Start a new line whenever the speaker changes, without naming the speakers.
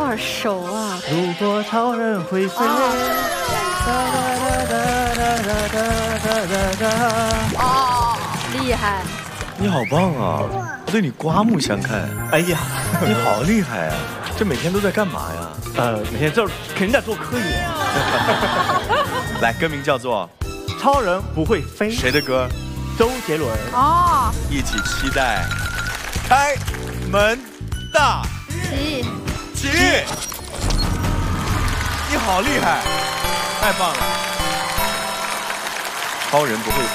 耳熟啊！
如果超人会飞，
厉害！
你好棒啊！我对你刮目相看。
哎呀，
你好厉害啊！这每天都在干嘛呀？
每天就是肯定在做科研。
来，歌名叫做
《超人不会飞》，
谁的歌？
周杰伦。
哦，
一起期待开门大吉！你好厉害，太棒了！超人不会飞。